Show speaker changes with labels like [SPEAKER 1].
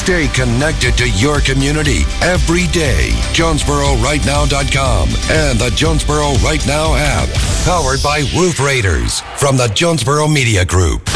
[SPEAKER 1] Stay connected to your community every day. JonesboroRightNow.com and the Jonesboro Right Now app. Powered by Roof Raiders from the Jonesboro Media Group.